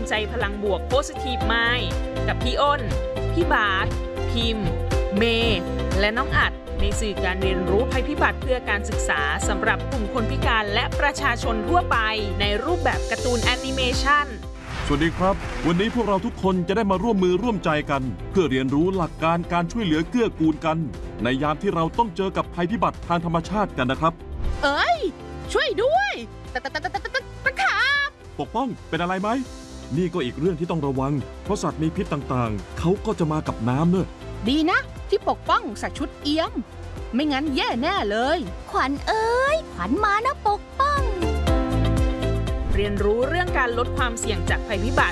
ใจพลังบวก Positive Mind กับพี่อ้น พี่บาสพิมพ์ เมย์และน้องอัดในสื่อการเรียนรู้ภัยพิบัติเพื่อการศึกษาสำหรับกลุ่มคนพิการและประชาชนทั่วไปในรูปแบบการ์ตูนแอนิเมชันสวัสดีครับวันนี้พวกเราทุกคนจะได้มาร่วมมือร่วมใจกันเพื่อเรียนรู้หลักการการช่วยเหลือเกื้อกูลกันในยามที่เราต้องเจอกับภัยพิบัติทางธรรมชาติกันนะครับเอ้ยช่วยด้วยตะขาบปกป้องเป็นอะไรไหมนี่ก็อีกเรื่องที่ต้องระวังเพราะสัตว์มีพิษต่างๆเขาก็จะมากับน้ำเนอะดีนะที่ปกป้องใส่ชุดเอี้ยมไม่งั้นแย่แน่เลยขวัญเอ้ยขวัญมานะปกป้องเรียนรู้เรื่องการลดความเสี่ยงจากภัยพิบัติ